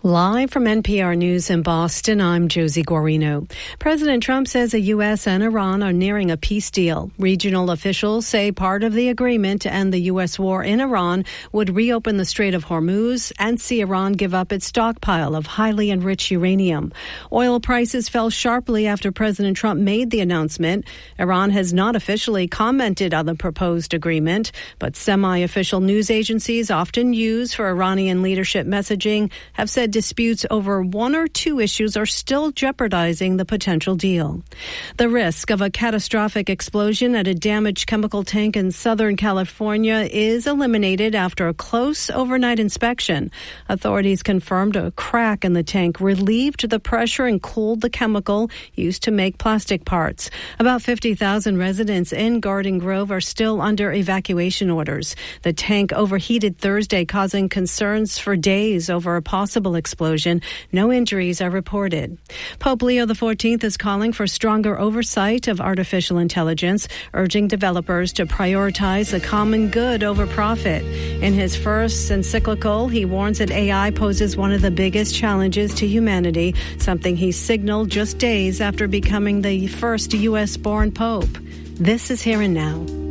Live from NPR News in Boston, I'm Josie Guarino. President Trump says the U.S. and Iran are nearing a peace deal. Regional officials say part of the agreement to end the U.S. war in Iran would reopen the Strait of Hormuz and see Iran give up its stockpile of highly enriched uranium. Oil prices fell sharply after President Trump made the announcement. Iran has not officially commented on the proposed agreement, but semi-official news agencies often used for Iranian leadership messaging have said disputes over one or two issues are still jeopardizing the potential deal. The risk of a catastrophic explosion at a damaged chemical tank in Southern California is eliminated after a close overnight inspection. Authorities confirmed a crack in the tank relieved the pressure and cooled the chemical used to make plastic parts. About 50,000 residents in Garden Grove are still under evacuation orders. The tank overheated Thursday, causing concerns for days over a possible explosion. No injuries are reported. Pope Leo XIV is calling for stronger oversight of artificial intelligence, urging developers to prioritize the common good over profit. In his first encyclical, he warns that AI poses one of the biggest challenges to humanity, something he signaled just days after becoming the first U.S.-born pope. This is Here and Now.